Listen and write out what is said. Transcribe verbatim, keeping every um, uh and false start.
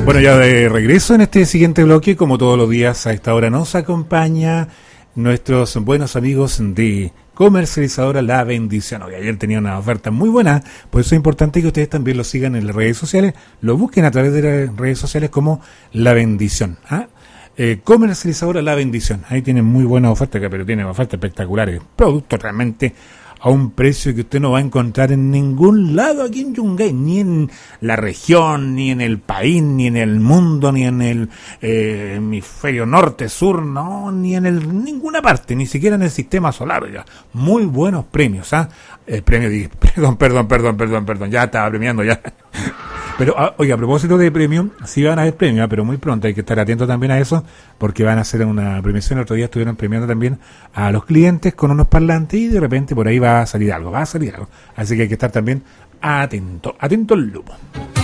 Bueno, ya de regreso en este siguiente bloque, como todos los días a esta hora nos acompaña nuestros buenos amigos de Comercializadora La Bendición. Hoy ayer tenía una oferta muy buena, por eso es importante que ustedes también lo sigan en las redes sociales, lo busquen a través de las redes sociales como La Bendición. ¿Ah? Eh, Comercializadora La Bendición, ahí tienen muy buenas ofertas, pero tienen ofertas espectaculares, productos realmente a un precio que usted no va a encontrar en ningún lado aquí en Yungay, ni en la región, ni en el país, ni en el mundo, ni en el eh, hemisferio norte, sur, no, ni en el, ninguna parte, ni siquiera en el sistema solar. Ya. Muy buenos premios, ¿ah? El premio, dije, perdón, perdón, perdón, perdón, perdón, ya estaba premiando ya. Pero, oye, a propósito de premio, sí van a haber premios, pero muy pronto hay que estar atento también a eso, porque van a hacer una premiación. El otro día estuvieron premiando también a los clientes con unos parlantes y de repente por ahí va a salir algo, va a salir algo. Así que hay que estar también atento, atento al lupo.